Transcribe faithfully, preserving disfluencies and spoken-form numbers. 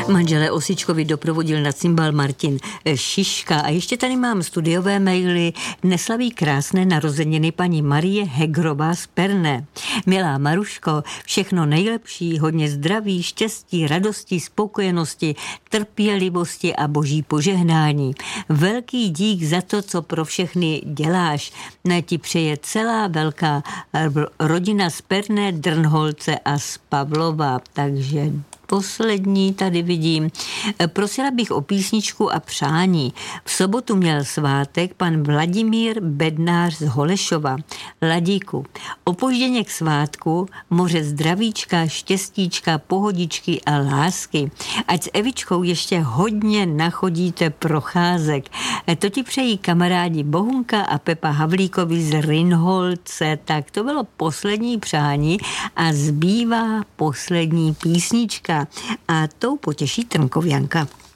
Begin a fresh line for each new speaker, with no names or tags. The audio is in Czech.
Manželé Osičkovi doprovodil na cymbal Martin Šiška. A ještě tady mám studiové maily. Dnes slaví krásné narozeniny paní Marie Hegrová z Perné. Milá Maruško, všechno nejlepší, hodně zdraví, štěstí, radosti, spokojenosti, trpělivosti a boží požehnání. Velký dík za to, co pro všechny děláš. Ne, ti přeje celá velká rodina z Perné, Drnholce a z Pavlova. Takže poslední tady vidím. Prosila bych o písničku a přání. V sobotu měl svátek pan Vladimír Bednář z Holešova. Ladíku, opožděně k svátku, moře zdravíčka, štěstíčka, pohodičky a lásky. Ať s Evičkou ještě hodně nachodíte procházek. To ti přejí kamarádi Bohunka a Pepa Havlíkovi z Rynholce. Tak to bylo poslední přání a zbývá poslední písnička. A tou potěší Trnkovianka.